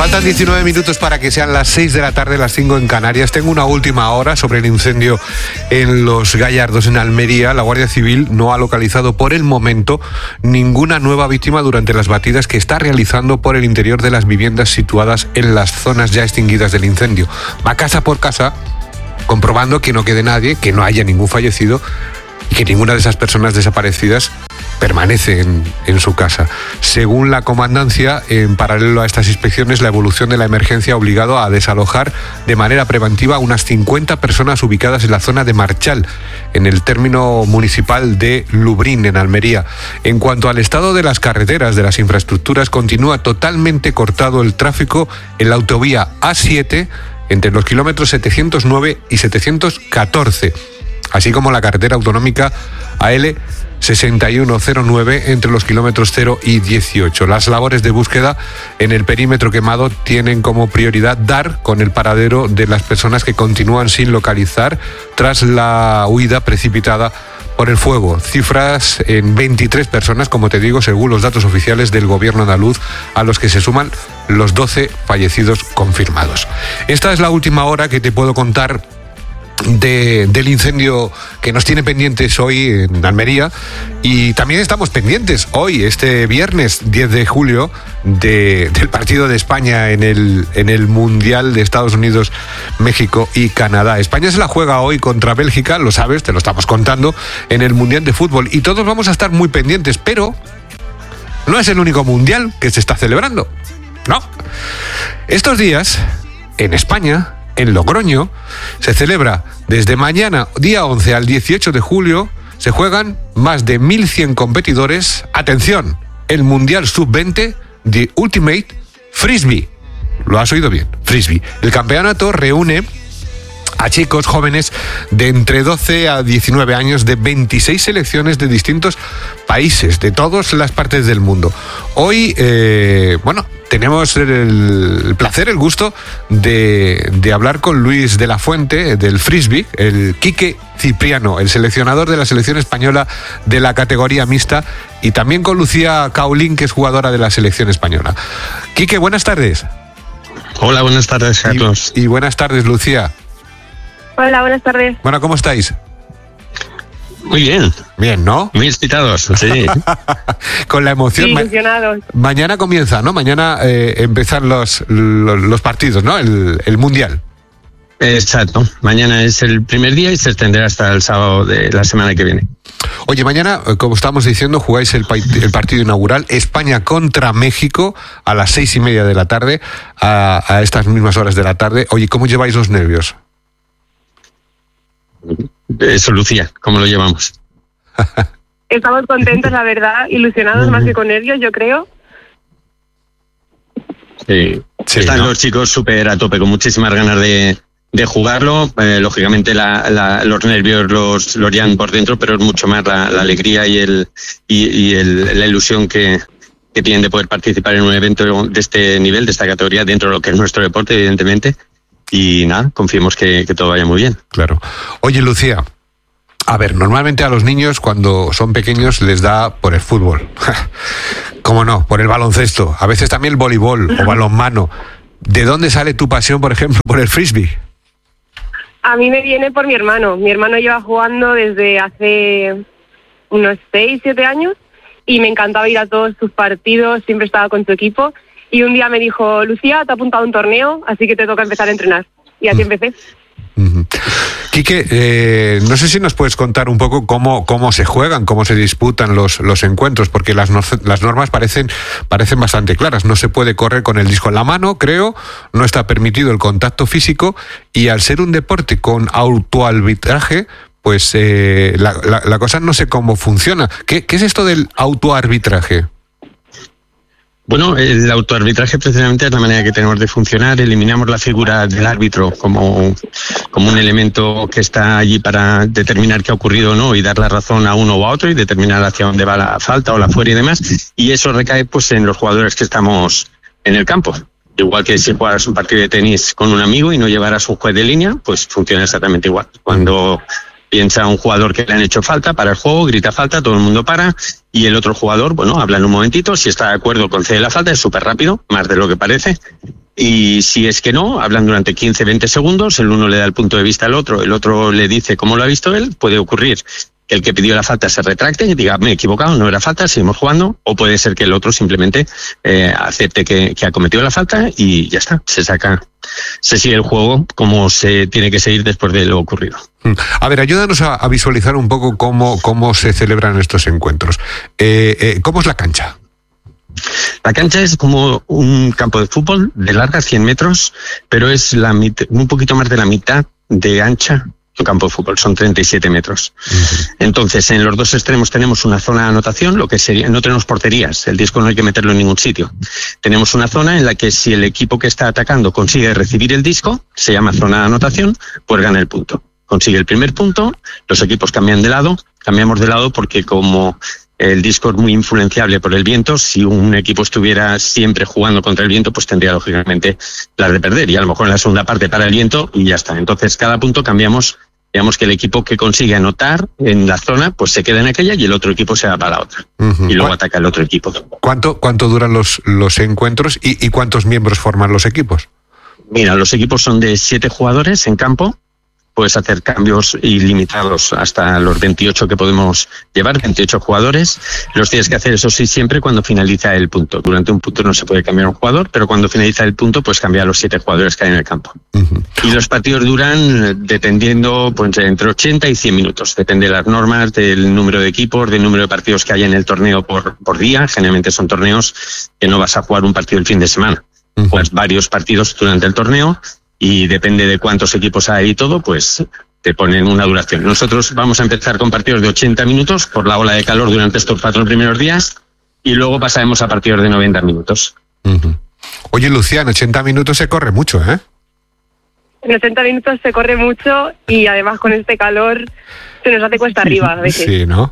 Faltan 19 minutos para que sean las 6 de la tarde, las 5 en Canarias. Tengo una última hora sobre el incendio en Los Gallardos, en Almería. La Guardia Civil no ha localizado por el momento ninguna nueva víctima durante las batidas que está realizando por el interior de las viviendas situadas en las zonas ya extinguidas del incendio. Va casa por casa, comprobando que no quede nadie, que no haya ningún fallecido y que ninguna de esas personas desaparecidas permanece en su casa. Según la comandancia, en paralelo a estas inspecciones, la evolución de la emergencia ha obligado a desalojar de manera preventiva a unas 50 personas ubicadas en la zona de Marchal, en el término municipal de Lubrín, en Almería. En cuanto al estado de las carreteras, de las infraestructuras, continúa totalmente cortado el tráfico en la autovía A7 entre los kilómetros 709 y 714, así como la carretera autonómica AL 6109 entre los kilómetros 0 y 18. Las labores de búsqueda en el perímetro quemado tienen como prioridad dar con el paradero de las personas que continúan sin localizar tras la huida precipitada por el fuego. Cifras en 23 personas, como te digo, según los datos oficiales del gobierno andaluz, a los que se suman los 12 fallecidos confirmados. Esta es la última hora que te puedo contar del incendio que nos tiene pendientes hoy en Almería, y también estamos pendientes hoy, este viernes 10 de julio, del partido de España en el Mundial de Estados Unidos, México y Canadá. España se la juega hoy contra Bélgica, lo sabes, te lo estamos contando, en el Mundial de Fútbol, y todos vamos a estar muy pendientes, pero no es el único Mundial que se está celebrando, no. Estos días, en España, en Logroño, se celebra desde mañana, día 11 al 18 de julio, se juegan más de 1.100 competidores. Atención, el Mundial Sub-20 de Ultimate Frisbee. Lo has oído bien, Frisbee. El campeonato reúne a chicos jóvenes de entre 12 a 19 años de 26 selecciones de distintos países, de todas las partes del mundo. Hoy, tenemos el placer, el gusto de hablar con Luis de la Fuente, del Frisbee, el Quique Cipriano, el seleccionador de la selección española de la categoría mixta, y también con Lucía Caulín, que es jugadora de la selección española. Quique, buenas tardes. Hola, buenas tardes, Carlos. Y buenas tardes, Lucía. Hola, buenas tardes. Bueno, ¿cómo estáis? Muy bien. Bien, ¿no? Muy excitados, sí. Con la emoción. Sí, ilusionados. Mañana comienza, ¿no? Mañana empiezan los partidos, ¿no? El Mundial. Exacto. Mañana es el primer día y se extenderá hasta el sábado de la semana que viene. Oye, mañana, como estamos diciendo, jugáis el partido inaugural, España contra México, a las 6:30 de la tarde, a estas mismas horas de la tarde. Oye, ¿cómo lleváis los nervios? Eso, Lucía, ¿cómo lo llevamos? Estamos contentos, la verdad, ilusionados más que con nervios, yo creo. Sí, están, ¿no?, los chicos súper a tope, con muchísimas ganas de jugarlo. Lógicamente los nervios los llevan por dentro, pero es mucho más la alegría y la ilusión que tienen de poder participar en un evento de este nivel, de esta categoría, dentro de lo que es nuestro deporte, evidentemente. Y nada, confiemos que todo vaya muy bien. Claro. Oye, Lucía, a ver, normalmente a los niños cuando son pequeños les da por el fútbol. ¿Cómo no? Por el baloncesto. A veces también el voleibol o balonmano. ¿De dónde sale tu pasión, por ejemplo, por el frisbee? A mí me viene por mi hermano. Mi hermano lleva jugando desde hace unos 6, 7 años y me encantaba ir a todos sus partidos, siempre estaba con su equipo. Y un día me dijo, Lucía, te ha apuntado a un torneo, así que te toca empezar a entrenar. Y así empecé. Quique, no sé si nos puedes contar un poco cómo se juegan, cómo se disputan los encuentros, porque las normas parecen bastante claras. No se puede correr con el disco en la mano, creo, no está permitido el contacto físico, y al ser un deporte con autoarbitraje, pues la cosa no sé cómo funciona. ¿Qué es esto del autoarbitraje? Bueno, el autoarbitraje precisamente es la manera que tenemos de funcionar. Eliminamos la figura del árbitro como un elemento que está allí para determinar qué ha ocurrido o no y dar la razón a uno o a otro y determinar hacia dónde va la falta o la fuera y demás. Y eso recae pues en los jugadores que estamos en el campo. Igual que si jugaras un partido de tenis con un amigo y no llevaras un juez de línea, pues funciona exactamente igual. Cuando piensa un jugador que le han hecho falta, para el juego, grita falta, todo el mundo para, y el otro jugador, bueno, habla en un momentito, si está de acuerdo concede la falta, es súper rápido, más de lo que parece, Y si es que no, hablan durante 15-20 segundos, el uno le da el punto de vista al otro, el otro le dice cómo lo ha visto él. Puede ocurrir que el que pidió la falta se retracte y diga, me he equivocado, no era falta, seguimos jugando, o puede ser que el otro simplemente acepte que ha cometido la falta y ya está, se sigue el juego como se tiene que seguir después de lo ocurrido. A ver, ayúdanos a visualizar un poco cómo se celebran estos encuentros. ¿Cómo es la cancha? La cancha es como un campo de fútbol de larga, 100 metros, pero es un poquito más de la mitad de ancha. Un campo de fútbol, son 37 metros. Entonces, en los dos extremos tenemos una zona de anotación, lo que sería, no tenemos porterías, el disco no hay que meterlo en ningún sitio. Tenemos una zona en la que si el equipo que está atacando consigue recibir el disco, se llama zona de anotación, pues gana el punto. Consigue el primer punto, los equipos cambiamos de lado porque como el disco es muy influenciable por el viento, si un equipo estuviera siempre jugando contra el viento, pues tendría lógicamente las de perder, y a lo mejor en la segunda parte para el viento y ya está. Entonces cada punto cambiamos. Digamos que el equipo que consigue anotar en la zona, pues se queda en aquella y el otro equipo se va para la otra. Y luego ataca el otro equipo. ¿Cuánto duran los encuentros y cuántos miembros forman los equipos? Mira, los equipos son de 7 jugadores en campo. Puedes hacer cambios ilimitados hasta los 28 que podemos llevar, 28 jugadores. Los tienes que hacer, eso sí, siempre cuando finaliza el punto. Durante un punto no se puede cambiar un jugador, pero cuando finaliza el punto, pues cambia a los 7 jugadores que hay en el campo. Y los partidos duran, dependiendo, pues entre 80 y 100 minutos. Depende de las normas, del número de equipos, del número de partidos que haya en el torneo por día. Generalmente son torneos que no vas a jugar un partido el fin de semana. Pues varios partidos durante el torneo. Y depende de cuántos equipos hay y todo, pues te ponen una duración. Nosotros vamos a empezar con partidos de 80 minutos por la ola de calor durante estos 4 primeros días y luego pasaremos a partidos de 90 minutos. Oye, Lucía, en 80 minutos se corre mucho, ¿eh? En 80 minutos se corre mucho y además con este calor se nos hace cuesta arriba a veces. Sí, ¿no?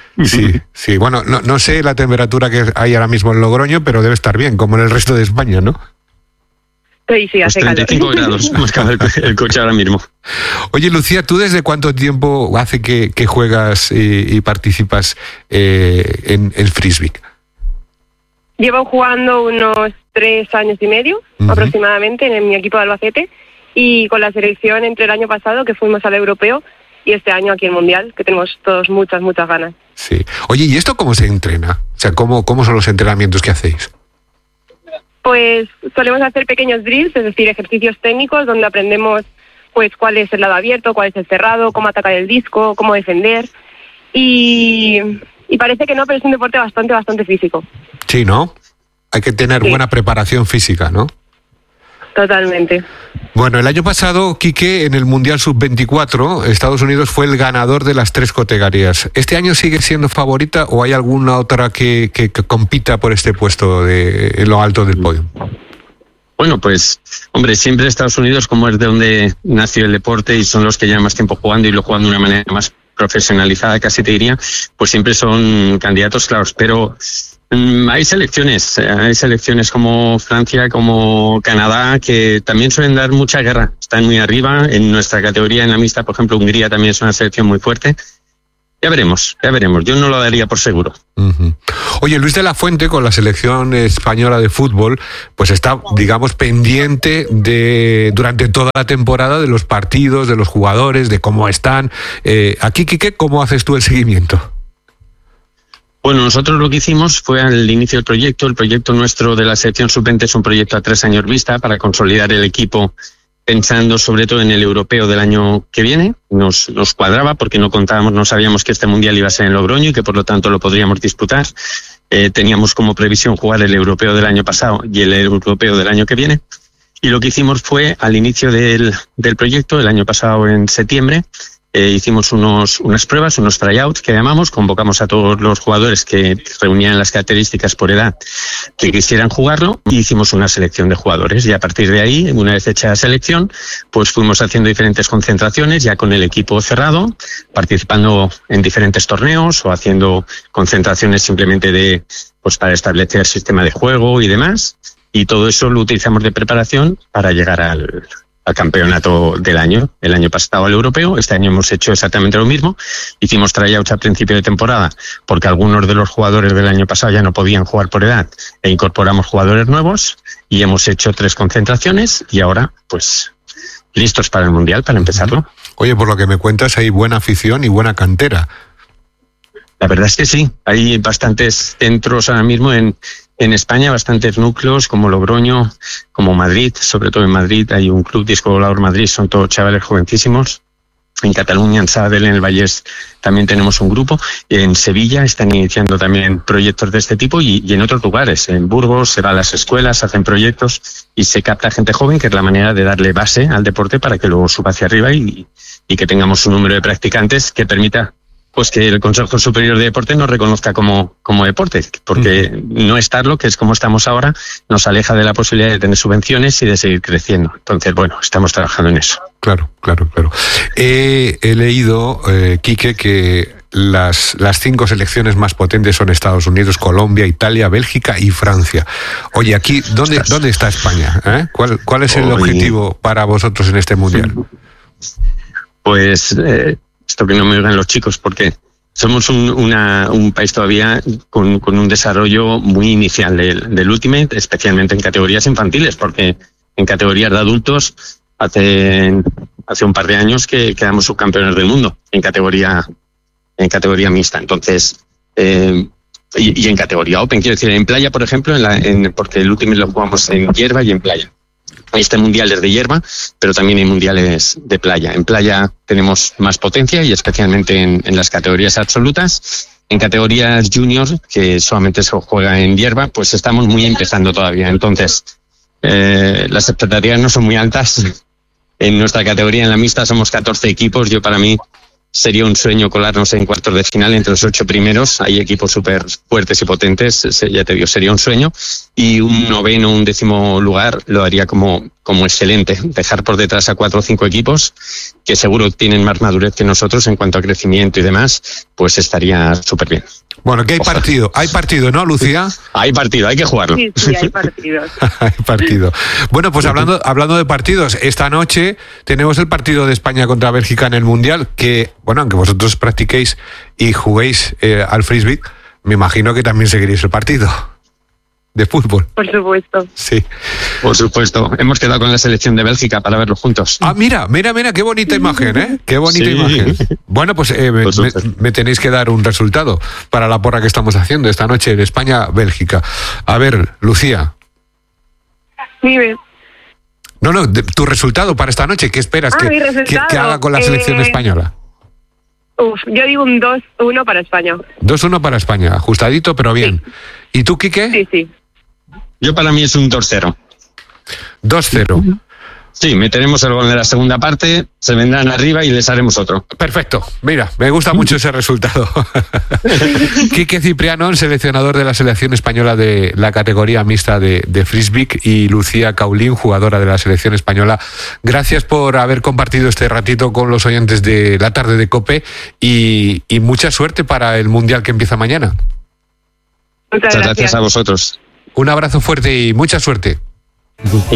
Sí. Bueno, no sé la temperatura que hay ahora mismo en Logroño, pero debe estar bien, como en el resto de España, ¿no? Sí, hace 35 grados, marcaba el coche ahora mismo. Oye, Lucía, ¿tú desde cuánto tiempo hace que juegas y participas en frisbee? Llevo jugando unos 3 años y medio aproximadamente en mi equipo de Albacete y con la selección entre el año pasado que fuimos al europeo y este año aquí en Mundial, que tenemos todos muchas ganas. Sí. Oye, ¿y esto cómo se entrena? O sea, ¿cómo son los entrenamientos que hacéis? Pues solemos hacer pequeños drills, es decir, ejercicios técnicos donde aprendemos pues cuál es el lado abierto, cuál es el cerrado, cómo atacar el disco, cómo defender. Y parece que no, pero es un deporte bastante físico. Sí, ¿no? Hay que tener buena preparación física, ¿no? Totalmente. Bueno, el año pasado, Quique, en el Mundial Sub-24, Estados Unidos fue el ganador de las 3 categorías. ¿Este año sigue siendo favorita o hay alguna otra que compita por este puesto en lo alto del podio? Bueno, pues, hombre, siempre Estados Unidos, como es de donde nació el deporte y son los que llevan más tiempo jugando y lo juegan de una manera más profesionalizada, casi te diría, pues siempre son candidatos claros, pero hay selecciones como Francia, como Canadá, que también suelen dar mucha guerra, están muy arriba. En nuestra categoría, en la mixta, por ejemplo, Hungría también es una selección muy fuerte. Ya veremos, yo no lo daría por seguro. Oye, Luis de la Fuente, con la selección española de fútbol, pues está, digamos, pendiente durante toda la temporada de los partidos, de los jugadores, de cómo están. Aquí, Quique, ¿cómo haces tú el seguimiento? Bueno, nosotros lo que hicimos fue al inicio del proyecto. El proyecto nuestro de la selección sub-20 es un proyecto a 3 años vista para consolidar el equipo, pensando sobre todo en el europeo del año que viene. Nos cuadraba porque no sabíamos que este mundial iba a ser en Logroño y que por lo tanto lo podríamos disputar. Teníamos como previsión jugar el europeo del año pasado y el europeo del año que viene. Y lo que hicimos fue al inicio del proyecto, el año pasado en septiembre, hicimos unas pruebas, unos tryouts que llamamos, convocamos a todos los jugadores que reunían las características por edad que quisieran jugarlo y hicimos una selección de jugadores y a partir de ahí, una vez hecha la selección, pues fuimos haciendo diferentes concentraciones ya con el equipo cerrado, participando en diferentes torneos o haciendo concentraciones simplemente pues para establecer sistema de juego y demás, y todo eso lo utilizamos de preparación para llegar al campeonato del año. El año pasado al europeo, este año hemos hecho exactamente lo mismo. Hicimos tryouts a principio de temporada porque algunos de los jugadores del año pasado ya no podían jugar por edad e incorporamos jugadores nuevos y hemos hecho 3 concentraciones y ahora pues listos para el Mundial, para empezarlo. Oye, por lo que me cuentas, hay buena afición y buena cantera. La verdad es que sí, hay bastantes centros ahora mismo en España, bastantes núcleos como Logroño, como Madrid, sobre todo en Madrid hay un club Disco Volador Madrid, son todos chavales jovencísimos. En Cataluña, en Sabadell, en el Vallès, también tenemos un grupo. En Sevilla están iniciando también proyectos de este tipo y en otros lugares. En Burgos se va a las escuelas, hacen proyectos y se capta gente joven, que es la manera de darle base al deporte para que luego suba hacia arriba y que tengamos un número de practicantes que permita pues que el Consejo Superior de Deporte nos reconozca como deporte, porque no estarlo, que es como estamos ahora, nos aleja de la posibilidad de tener subvenciones y de seguir creciendo. Entonces, bueno, estamos trabajando en eso. Claro. He leído, Quique, que las 5 selecciones más potentes son Estados Unidos, Colombia, Italia, Bélgica y Francia. Oye, aquí, ¿dónde está España? ¿Cuál es el objetivo para vosotros en este Mundial? Pues esto que no me oigan los chicos, porque somos un país todavía con un desarrollo muy inicial del Ultimate, especialmente en categorías infantiles, porque en categorías de adultos hace un par de años que quedamos subcampeones del mundo en categoría mixta. Entonces, y en categoría Open, quiero decir, en playa, por ejemplo, porque el Ultimate lo jugamos en hierba y en playa. Este mundial es de hierba, pero también hay mundiales de playa. En playa tenemos más potencia y especialmente en las categorías absolutas. En categorías juniors, que solamente se juega en hierba, pues estamos muy empezando todavía. Entonces, las expectativas no son muy altas. En nuestra categoría, en la mixta, somos 14 equipos. Para mí sería un sueño colarnos en cuartos de final entre los 8 primeros. Hay equipos súper fuertes y potentes, ya te digo, sería un sueño. Y un 9º, un 10º lugar lo haría como excelente. Dejar por detrás a 4 o 5 equipos que seguro tienen más madurez que nosotros en cuanto a crecimiento y demás, pues estaría súper bien. Bueno, que hay partido, ¿no, Lucía? Hay partido, hay que jugarlo. Sí, hay partidos. Hay partido. Bueno, pues hablando de partidos, esta noche tenemos el partido de España contra Bélgica en el Mundial, que, bueno, aunque vosotros practiquéis y juguéis al frisbee, me imagino que también seguiréis el partido de fútbol. Por supuesto. Sí. Por supuesto. Hemos quedado con la selección de Bélgica para verlo juntos. Ah, mira, qué bonita imagen, ¿eh? Qué bonita imagen. Bueno, pues me tenéis que dar un resultado para la porra que estamos haciendo esta noche de España-Bélgica. A ver, Lucía. Dime. No, tu resultado para esta noche. ¿Qué esperas que haga con la selección española? Yo digo un 2-1 para España. 2-1 para España, ajustadito, pero bien. Sí. ¿Y tú, Quique? Sí. Yo para mí es un 2-0. 2-0. Sí, meteremos el gol en la segunda parte, se vendrán arriba y les haremos otro. Perfecto, mira, me gusta mucho ese resultado. Quique Cipriano, seleccionador de la selección española de la categoría mixta de frisbee, y Lucía Caulín, jugadora de la selección española. Gracias por haber compartido este ratito con los oyentes de la tarde de COPE y mucha suerte para el Mundial que empieza mañana. Muchas gracias a vosotros. Un abrazo fuerte y mucha suerte.